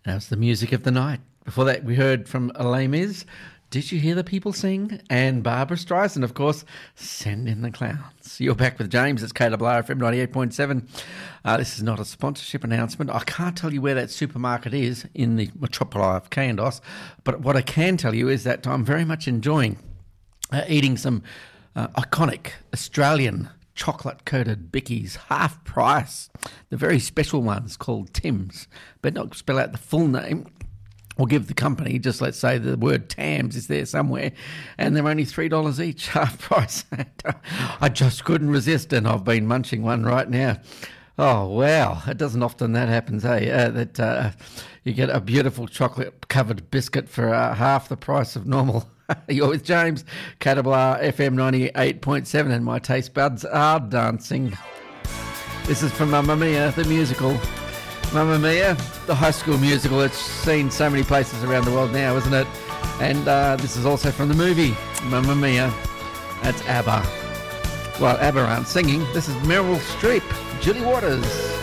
That was the music of the night. Before that, we heard from Les Mis, Did You Hear the People Sing? And Barbara Streisand, of course, Send in the Clowns. You're back with James. It's KWR FM 98.7. This is not a sponsorship announcement. I can't tell you where that supermarket is in the metropoli of Kandos, but what I can tell you is that I'm very much enjoying eating some iconic Australian chocolate-coated bickies, half price. The very special ones called Tim's. But not spell out the full name or give the company, just let's say the word Tams is there somewhere, and they're only $3 each, half price. I just couldn't resist, and I've been munching one right now. Oh, wow. It doesn't often that happens, that you get a beautiful chocolate-covered biscuit for half the price of normal. You're with James, KWR FM 98.7, and my taste buds are dancing. This is from Mamma Mia, the musical. Mamma Mia, the high school musical. It's seen so many places around the world now, isn't it? And this is also from the movie, Mamma Mia. That's ABBA. Well, ABBA aren't singing. This is Meryl Streep, Julie Waters.